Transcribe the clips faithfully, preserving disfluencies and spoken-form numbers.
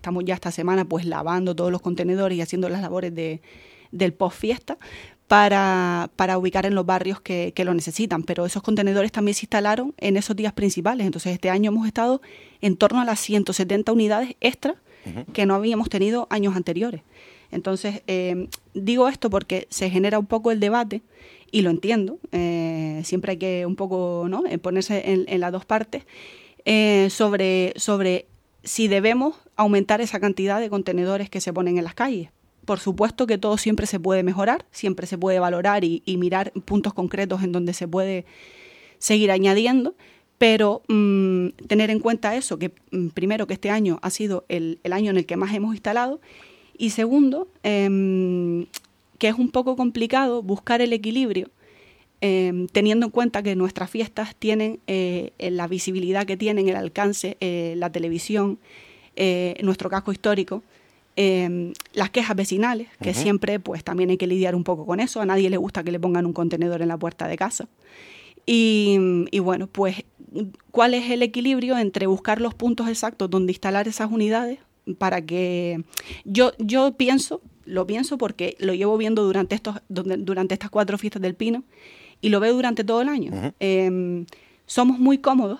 estamos ya esta semana pues lavando todos los contenedores y haciendo las labores de, del post fiesta para, para ubicar en los barrios que, que lo necesitan. Pero esos contenedores también se instalaron en esos días principales. Entonces este año hemos estado en torno a las ciento setenta unidades extra uh-huh. que no habíamos tenido años anteriores. Entonces eh, digo esto porque se genera un poco el debate y lo entiendo. Eh, siempre hay que un poco, ¿no?, ponerse en, en las dos partes eh, sobre, sobre si debemos aumentar esa cantidad de contenedores que se ponen en las calles. Por supuesto que todo siempre se puede mejorar, siempre se puede valorar y, y mirar puntos concretos en donde se puede seguir añadiendo, pero mmm, tener en cuenta eso, que mmm, primero que este año ha sido el, el año en el que más hemos instalado, y segundo, eh, que es un poco complicado buscar el equilibrio eh, teniendo en cuenta que nuestras fiestas tienen eh, la visibilidad que tienen, el alcance, eh, la televisión, eh, nuestro casco histórico, Eh, las quejas vecinales, que uh-huh. siempre pues también hay que lidiar un poco con eso. A nadie le gusta que le pongan un contenedor en la puerta de casa. Y, y bueno, pues, ¿cuál es el equilibrio entre buscar los puntos exactos donde instalar esas unidades? Para que yo, yo pienso, lo pienso porque lo llevo viendo durante, estos, durante estas cuatro fiestas del Pino y lo veo durante todo el año. Uh-huh. Eh, somos muy cómodos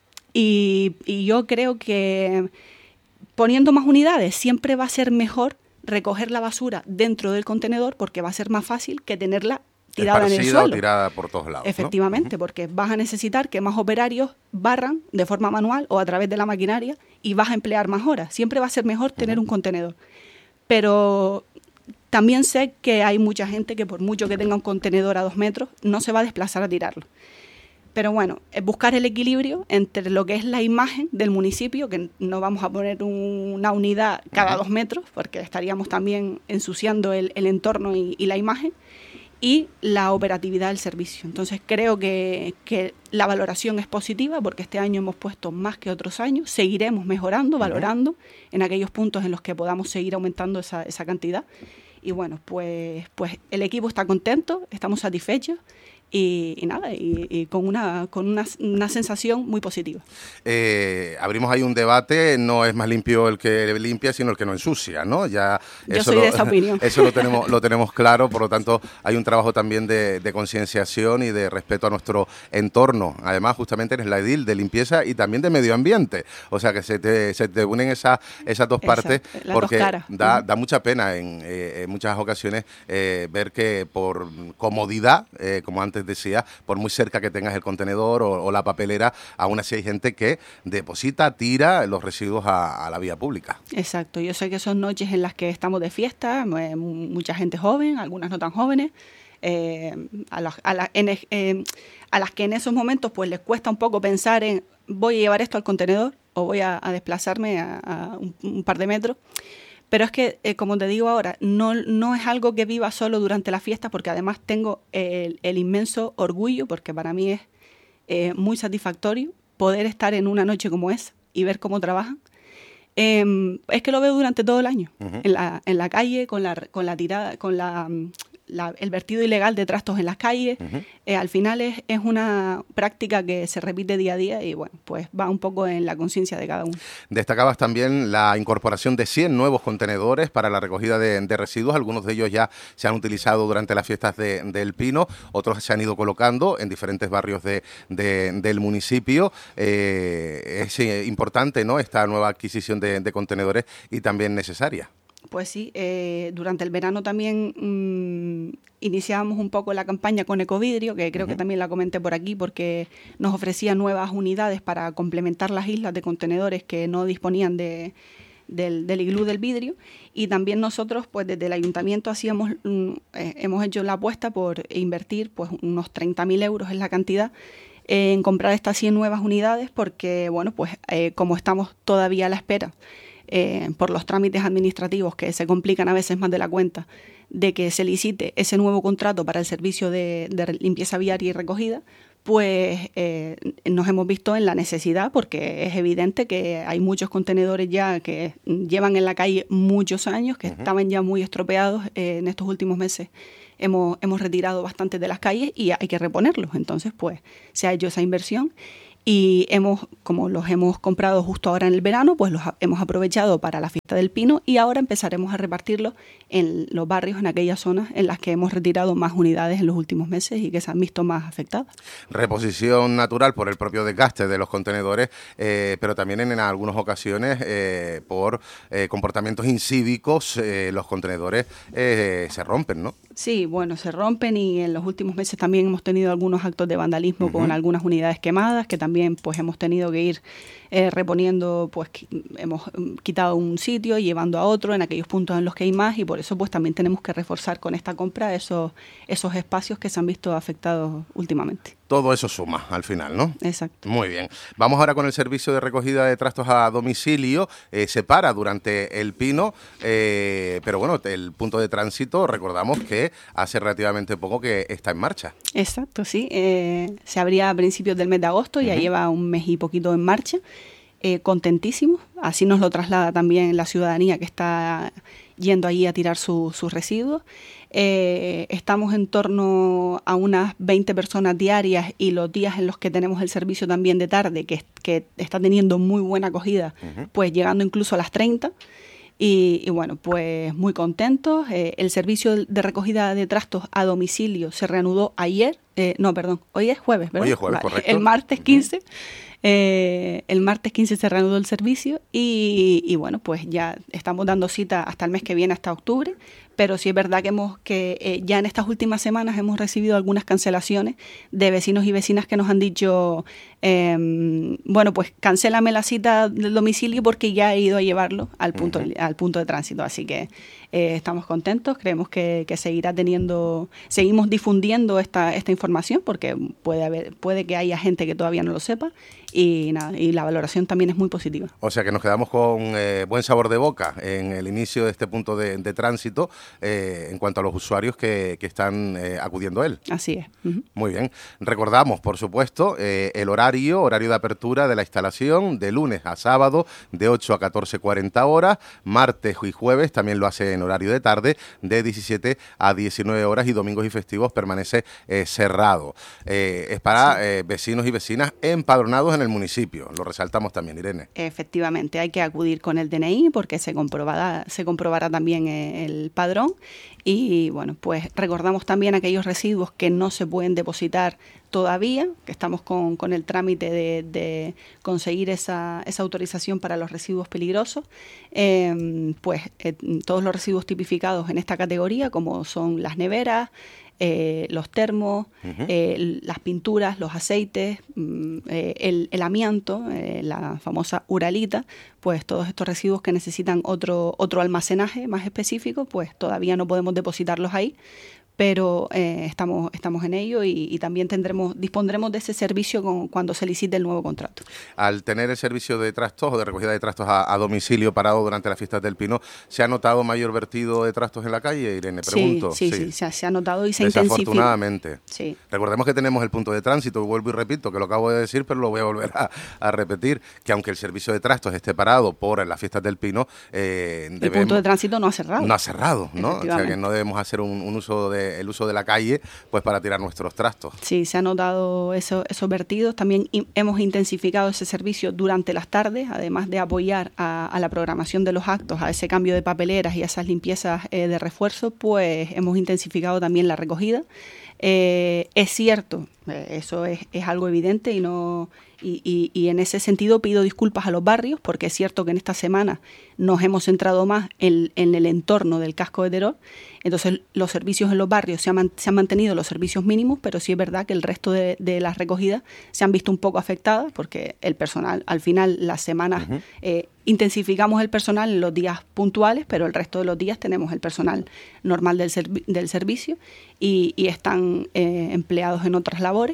y, y yo creo que poniendo más unidades siempre va a ser mejor recoger la basura dentro del contenedor porque va a ser más fácil que tenerla tirada en el suelo. O tirada por todos lados. Efectivamente, ¿no? Porque vas a necesitar que más operarios barran de forma manual o a través de la maquinaria y vas a emplear más horas. Siempre va a ser mejor tener uh-huh. un contenedor. Pero también sé que hay mucha gente que por mucho que tenga un contenedor a dos metros no se va a desplazar a tirarlo. Pero bueno, es buscar el equilibrio entre lo que es la imagen del municipio, que no vamos a poner un, una unidad cada uh-huh. dos metros, porque estaríamos también ensuciando el, el entorno y, y la imagen, y la operatividad del servicio. Entonces creo que, que la valoración es positiva, porque este año hemos puesto más que otros años, seguiremos mejorando, uh-huh. valorando en aquellos puntos en los que podamos seguir aumentando esa, esa cantidad. Y bueno, pues, pues el equipo está contento, estamos satisfechos, Y, y nada, y, y con una con una, una sensación muy positiva. Eh, abrimos ahí un debate, no es más limpio el que limpia, sino el que no ensucia, ¿no? Ya Yo eso soy lo, de esa opinión. Eso lo tenemos, lo tenemos claro, por lo tanto hay un trabajo también de, de concienciación y de respeto a nuestro entorno. Además, justamente eres la edil de limpieza y también de medio ambiente. O sea que se te, se te unen esa, esas dos partes, Esa, porque dos caras. da, Uh-huh. da mucha pena en, eh, en muchas ocasiones eh, ver que por comodidad, eh, como antes decía, por muy cerca que tengas el contenedor o, o la papelera, aún así hay gente que deposita, tira los residuos a, a la vía pública. Exacto, yo sé que son noches en las que estamos de fiesta, eh, mucha gente joven, algunas no tan jóvenes, eh, a, la, a, la, en, eh, a las que en esos momentos pues les cuesta un poco pensar en voy a llevar esto al contenedor o voy a, a desplazarme a, a un, un par de metros. Pero es que, eh, como te digo ahora, no, no es algo que viva solo durante la fiesta, porque además tengo el, el inmenso orgullo, porque para mí es eh, muy satisfactorio poder estar en una noche como esa y ver cómo trabajan. Eh, es que lo veo durante todo el año, uh-huh. en, la, en la calle, con la, con la tirada, con la... La, el vertido ilegal de trastos en las calles. Uh-huh. Eh, al final es, es una práctica que se repite día a día y bueno, pues va un poco en la conciencia de cada uno. Destacabas también la incorporación de cien nuevos contenedores para la recogida de, de residuos. Algunos de ellos ya se han utilizado durante las fiestas de, del Pino, otros se han ido colocando en diferentes barrios de, de, del municipio. Eh, es eh, importante, ¿no?, esta nueva adquisición de, de contenedores y también necesaria. Pues sí, eh, durante el verano también mmm, iniciábamos un poco la campaña con Ecovidrio, que creo uh-huh. que también la comenté por aquí, porque nos ofrecía nuevas unidades para complementar las islas de contenedores que no disponían de, del, del iglú del vidrio. Y también nosotros, pues desde el ayuntamiento hacíamos, mm, eh, hemos hecho la apuesta por invertir pues unos treinta mil euros en la cantidad eh, en comprar estas cien nuevas unidades, porque bueno, pues eh, como estamos todavía a la espera, Eh, por los trámites administrativos que se complican a veces más de la cuenta, de que se licite ese nuevo contrato para el servicio de, de limpieza viaria y recogida, pues eh, nos hemos visto en la necesidad, porque es evidente que hay muchos contenedores ya que llevan en la calle muchos años, que uh-huh. estaban ya muy estropeados. Eh, en estos últimos meses hemos, hemos retirado bastantes de las calles y hay que reponerlos. Entonces, pues se ha hecho esa inversión. y hemos, como los hemos comprado justo ahora en el verano, pues los hemos aprovechado para la fiesta del pino y ahora empezaremos a repartirlos en los barrios, en aquellas zonas en las que hemos retirado más unidades en los últimos meses y que se han visto más afectadas. Reposición natural por el propio desgaste de los contenedores, eh, pero también en, en algunas ocasiones eh, por eh, comportamientos incívicos, eh, los contenedores eh, se rompen, ¿no? Sí, bueno, se rompen y en los últimos meses también hemos tenido algunos actos de vandalismo uh-huh. con algunas unidades quemadas que también pues hemos tenido que ir eh, reponiendo, pues hemos quitado un sitio y llevando a otro en aquellos puntos en los que hay más y por eso pues también tenemos que reforzar con esta compra esos, esos espacios que se han visto afectados últimamente. Todo eso suma al final, ¿no? Exacto. Muy bien. Vamos ahora con el servicio de recogida de trastos a domicilio. Eh, se para durante el pino, eh, pero bueno, el punto de tránsito, recordamos que hace relativamente poco que está en marcha. Exacto, sí. Eh, se abría a principios del mes de agosto, ya uh-huh. lleva un mes y poquito en marcha. Eh, contentísimos. Así nos lo traslada también la ciudadanía que está yendo allí a tirar su, sus residuos. Eh, estamos en torno a unas veinte personas diarias y los días en los que tenemos el servicio también de tarde, que, que está teniendo muy buena acogida, uh-huh. pues llegando incluso a las treinta. Y, y bueno, pues muy contentos. Eh, el servicio de recogida de trastos a domicilio se reanudó ayer, eh, no, perdón, hoy es jueves, ¿verdad? Hoy es jueves, vale. Correcto. El martes quince. Uh-huh. Eh, el martes quince se reanudó el servicio y, y bueno, pues ya estamos dando cita hasta el mes que viene, hasta octubre, pero sí es verdad que hemos que eh, ya en estas últimas semanas hemos recibido algunas cancelaciones de vecinos y vecinas que nos han dicho, eh, bueno, pues cancélame la cita del domicilio porque ya he ido a llevarlo al punto, uh-huh. al punto de tránsito, así que eh, estamos contentos, creemos que, que seguirá teniendo, seguimos difundiendo esta, esta información porque puede haber, puede que haya gente que todavía no lo sepa. Y nada, y la valoración también es muy positiva. O sea que nos quedamos con eh, buen sabor de boca en el inicio de este punto de, de tránsito eh, en cuanto a los usuarios que, que están eh, acudiendo a él. Así es. Uh-huh. Muy bien. Recordamos, por supuesto, eh, el horario, horario de apertura de la instalación de lunes a sábado de ocho a catorce cuarenta horas, martes y jueves también lo hace en horario de tarde de diecisiete a diecinueve horas y domingos y festivos permanece eh, cerrado. Eh, es para sí. eh, vecinos y vecinas empadronados en el municipio, lo resaltamos también, Irene. Efectivamente, hay que acudir con el D N I porque se comprobará, se comprobará también el padrón y bueno, pues recordamos también aquellos residuos que no se pueden depositar todavía, que estamos con, con el trámite de, de conseguir esa, esa autorización para los residuos peligrosos, eh, pues eh, todos los residuos tipificados en esta categoría, como son las neveras, Eh, los termos, uh-huh. eh, las pinturas, los aceites, mm, eh, el, el amianto, eh, la famosa uralita, pues todos estos residuos que necesitan otro, otro almacenaje más específico, pues todavía no podemos depositarlos ahí, pero eh, estamos, estamos en ello y, y también tendremos dispondremos de ese servicio con, cuando se licite el nuevo contrato. Al tener el servicio de trastos o de recogida de trastos a, a domicilio parado durante las fiestas del Pino, ¿se ha notado mayor vertido de trastos en la calle, Irene? Pregunto. Sí, sí, sí, sí se, ha, se ha notado y se intensifica. Desafortunadamente. Sí. Recordemos que tenemos el punto de tránsito, vuelvo y repito, que lo acabo de decir, pero lo voy a volver a, a repetir, que aunque el servicio de trastos esté parado por las fiestas del Pino, eh, el debemos, punto de tránsito no ha cerrado. No ha cerrado, ¿no? O sea que no debemos hacer un, un uso de el uso de la calle pues para tirar nuestros trastos. Sí, se han notado eso, esos vertidos. También in, hemos intensificado ese servicio durante las tardes, además de apoyar a, a la programación de los actos, a ese cambio de papeleras y a esas limpiezas eh, de refuerzo, pues hemos intensificado también la recogida. Eh, es cierto, eh, eso es, es algo evidente y no y, y, y en ese sentido pido disculpas a los barrios porque es cierto que en esta semana nos hemos centrado más en, en el entorno del casco de Teror. Entonces los servicios en los barrios se han, se han mantenido los servicios mínimos, pero sí es verdad que el resto de, de las recogidas se han visto un poco afectadas porque el personal, al final las semanas uh-huh. eh, intensificamos el personal en los días puntuales, pero el resto de los días tenemos el personal normal del, servi- del servicio y, y están eh, empleados en otras labores.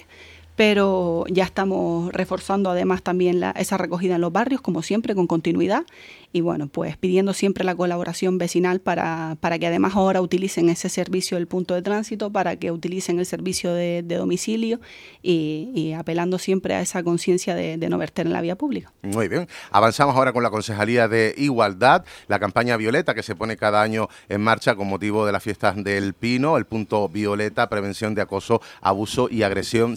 Pero ya estamos reforzando además también la, esa recogida en los barrios, como siempre, con continuidad. Y bueno, pues pidiendo siempre la colaboración vecinal para, para que además ahora utilicen ese servicio del punto de tránsito, para que utilicen el servicio de, de domicilio y, y apelando siempre a esa conciencia de, de no verter en la vía pública. Muy bien. Avanzamos ahora con la Concejalía de Igualdad, la campaña Violeta que se pone cada año en marcha con motivo de las fiestas del Pino, el punto Violeta, prevención de acoso, abuso y agresión sexual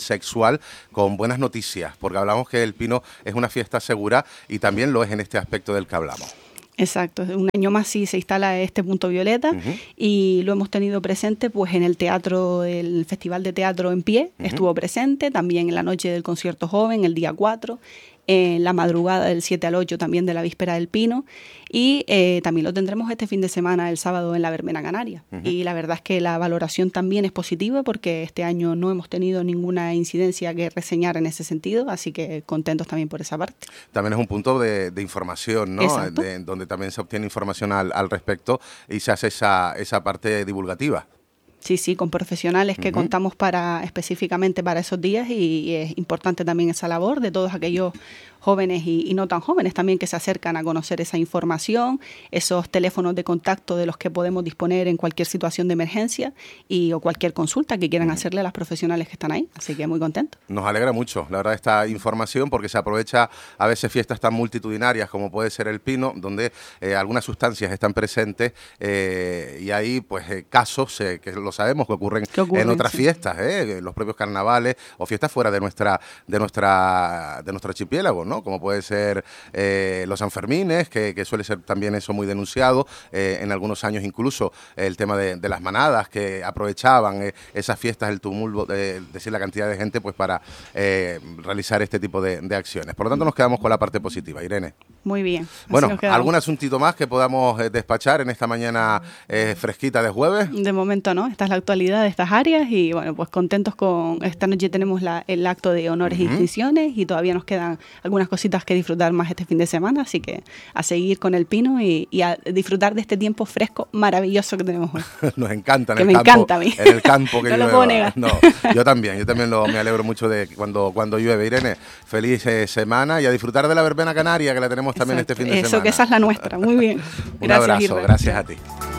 carnaval con buenas noticias, porque hablamos que el Pino es una fiesta segura y también lo es en este aspecto del que hablamos. Exacto, un año más sí se instala este punto violeta uh-huh. y lo hemos tenido presente pues en el teatro, el Festival de Teatro en Pie, uh-huh. estuvo presente, también en la noche del concierto joven, el día cuatro, en la madrugada del siete al ocho también de la víspera del Pino, y eh, también lo tendremos este fin de semana, el sábado, en la Verbena Canaria. Uh-huh. Y la verdad es que la valoración también es positiva porque este año no hemos tenido ninguna incidencia que reseñar en ese sentido, así que contentos también por esa parte. También es un punto de, de información, ¿no? De, donde también se obtiene información al, al respecto y se hace esa, esa parte divulgativa. Sí, sí, con profesionales que uh-huh. contamos para específicamente para esos días y, y es importante también esa labor de todos aquellos jóvenes y, y no tan jóvenes también que se acercan a conocer esa información, esos teléfonos de contacto de los que podemos disponer en cualquier situación de emergencia y o cualquier consulta que quieran uh-huh. hacerle a las profesionales que están ahí. Así que muy contentos. Nos alegra mucho, la verdad, esta información porque se aprovecha a veces fiestas tan multitudinarias como puede ser el Pino, donde eh, algunas sustancias están presentes eh, y hay pues eh, casos eh, que lo sabemos que ocurren, ocurren en otras sí. fiestas, eh, los propios carnavales o fiestas fuera de nuestra de nuestra de nuestro archipiélago, ¿no? Como puede ser eh, los Sanfermines, que, que suele ser también eso muy denunciado, eh, en algunos años incluso eh, el tema de, de las manadas que aprovechaban eh, esas fiestas, el tumulto, eh, decir la cantidad de gente, pues para eh, realizar este tipo de, de acciones. Por lo tanto, nos quedamos con la parte positiva, Irene. Muy bien. Bueno, ¿algún asuntito más que podamos eh, despachar en esta mañana eh, fresquita de jueves? De momento no, esta es la actualidad de estas áreas y bueno, pues contentos con esta noche tenemos la, el acto de honores uh-huh. e distinciones y todavía nos quedan algunas cositas que disfrutar más este fin de semana, así que a seguir con el Pino y, y a disfrutar de este tiempo fresco maravilloso que tenemos hoy. Nos encanta en que el me campo, encanta a mí. En el campo que no llueva. Lo puedo negar. No, yo también, yo también lo, me alegro mucho de cuando, cuando llueve. Irene, feliz eh, semana y a disfrutar de la Verbena Canaria que la tenemos también Exacto. este fin de Eso, semana. Eso, que esa es la nuestra, muy bien. Un Gracias, abrazo, Irene. Gracias a ti.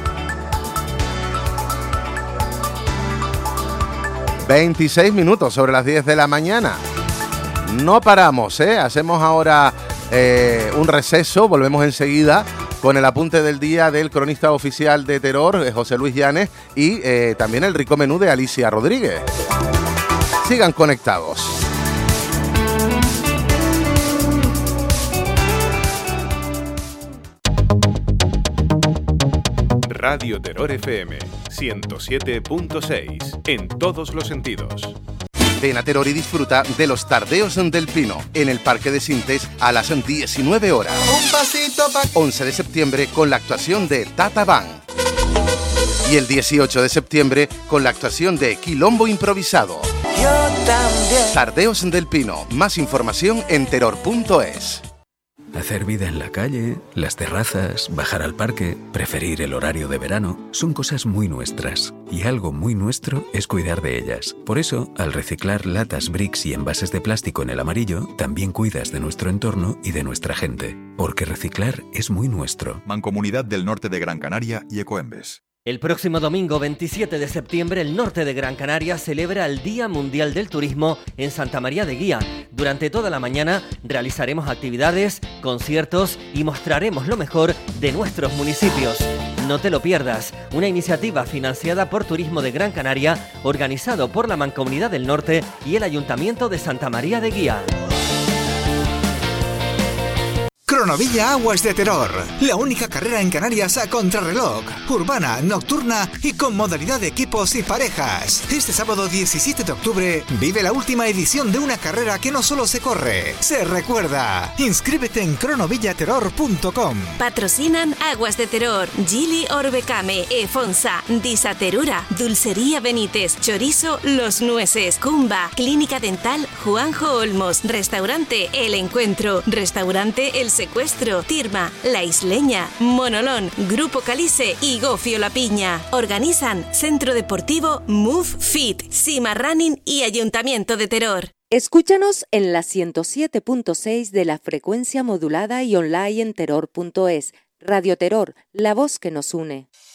veintiséis minutos sobre las diez de la mañana. No paramos, ¿eh? Hacemos ahora eh, un receso, volvemos enseguida con el apunte del día del cronista oficial de Terror, eh, José Luis Llanes, y eh, también el rico menú de Alicia Rodríguez. Sigan conectados. Radio Terror F M ciento siete punto seis, en todos los sentidos. Ven a Terror y disfruta de los Tardeos del Pino en el Parque de Sintes a las diecinueve horas. Un pasito pa... once de septiembre con la actuación de Tata Band. Y el dieciocho de septiembre con la actuación de Quilombo Improvisado. Yo también. Tardeos del Pino. Más información en terror punto es. Hacer vida en la calle, las terrazas, bajar al parque, preferir el horario de verano, son cosas muy nuestras. Y algo muy nuestro es cuidar de ellas. Por eso, al reciclar latas, bricks y envases de plástico en el amarillo, también cuidas de nuestro entorno y de nuestra gente. Porque reciclar es muy nuestro. Mancomunidad del Norte de Gran Canaria y Ecoembes. El próximo domingo veintisiete de septiembre el norte de Gran Canaria celebra el Día Mundial del Turismo en Santa María de Guía. Durante toda la mañana realizaremos actividades, conciertos y mostraremos lo mejor de nuestros municipios. No te lo pierdas, una iniciativa financiada por Turismo de Gran Canaria, organizado por la Mancomunidad del Norte y el Ayuntamiento de Santa María de Guía. Cronovilla Aguas de Terror, la única carrera en Canarias a contrarreloj, urbana, nocturna y con modalidad de equipos y parejas. Este sábado diecisiete de octubre vive la última edición de una carrera que no solo se corre, se recuerda. Inscríbete en cronovillaterror punto com. Patrocinan Aguas de Terror, Gili Orbecame, Efonsa, Disaterura, Dulcería Benítez, Chorizo Los Nueces, Cumba, Clínica Dental Juanjo Olmos, Restaurante El Encuentro, Restaurante El Secuestro, Tirma, La Isleña, Monolón, Grupo Calice y Gofio La Piña. Organizan Centro Deportivo Move Fit, Sima Running y Ayuntamiento de Terror. Escúchanos en la ciento siete punto seis de la frecuencia modulada y online en terror punto es. Radio Terror, la voz que nos une.